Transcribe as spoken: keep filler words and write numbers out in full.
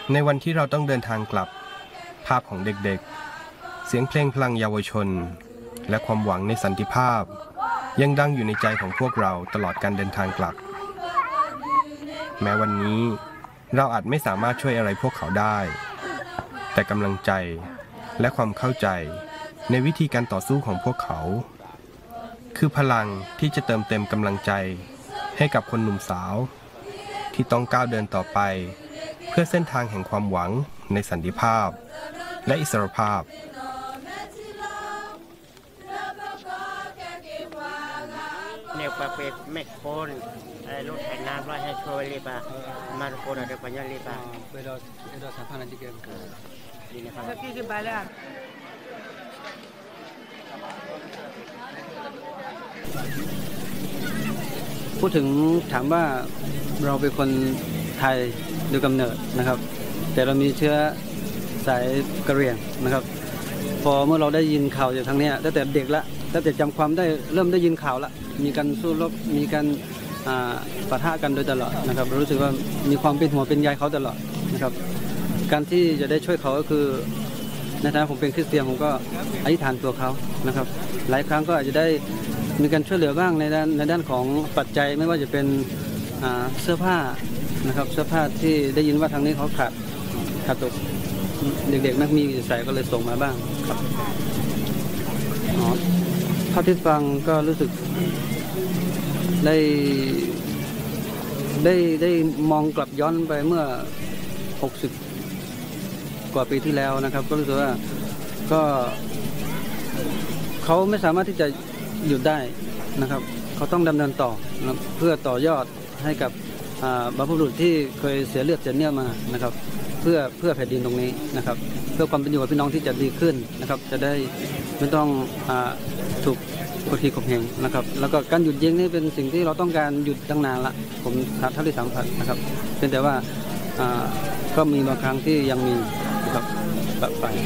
ในวันที่เราต้องเดินทางกลับภาพของเด็กๆเสียงเพลงพลังเยาวชนและความหวังในสันติภาพยังดังอยู่ในใจของพวกเราตลอดการเดินทางกลับแม้วันนี้เราอาจไม่สามารถช่วยอะไรพวกเขาได้แต่กำลังใจและความเข้าใจในวิธีการต่อสู้ของพวกเขาคือพลังที่จะเติมเต็มกำลังใจให้กับคนหนุ่มสาวที่ต้องก้าวเดินต่อไปเพื่อเส้นทางแห่งความหวังในสันติภาพและอิสรภาพเนี่ยปะเป็ดแม่โคนรถไถนาร้อยให้ช่วยรีบอ่ะมาโคนอะไรปัญญารีบอ่ะเวลาเวลาสามพันนาทีเกินดีนะครับสักกี่กี่ใบแล้วพูดถึงถามว่าเราเป็นคนไทยโดยกำเนิดนะครับแต่เรามีเชื้อสายกะเหรี่ยงนะครับพอเมื่อเราได้ยินข่าวจากทางนี้ตั้งแต่เด็กละตั้งแต่จำความได้เริ่มได้ยินข่าวละมีการสู้รบมีการปะทะกันโดยตลอดนะครับรู้สึกว่ามีความเป็นหัวเป็นใยเขาตลอดนะครับการที่จะได้ช่วยเขาก็คือในฐานะผมเป็นคริสเตียนผมก็อธิษฐานตัวเขานะครับหลายครั้งก็อาจจะได้มีการช่วยเหลือบ้างในด้านในด้านของปัจจัยไม่ว่าจะเป็นเสื้อผ้านะครับเสื้อผ้าที่ได้ยินว่าทางนี้เขาขาดขาดตกเด็กๆนักมีใส่ก็เลยส่งมาบ้างครับอ๋อเท่าที่ฟังก็รู้สึกได้ได้ได้มองกลับย้อนไปเมื่อหกสิบกว่าปีที่แล้วนะครับก็รู้สึกว่าก็เขาไม่สามารถที่จะหยุดได้นะครับเขาต้องดำเนินต่อนะเพื่อต่อยอดให้กับบรรพบุรุษที่เคยเสียเลือดเสียเนื้อมานะครับเพื่อเพื่อแผ่นดินตรงนี้นะครับเพื่อความเป็นอยู่ของพี่น้องที่จะดีขึ้นนะครับจะได้ไม่ต้องถูกกดขี่ข่มเหงนะครับแล้วก็การหยุดยิงนี่เป็นสิ่งที่เราต้องการหยุดตั้งนานละผมเท่าที่สัมผัสนะครับเป็นแต่ว่าก็มีบางครั้งที่ยังมีนะครับแบบไป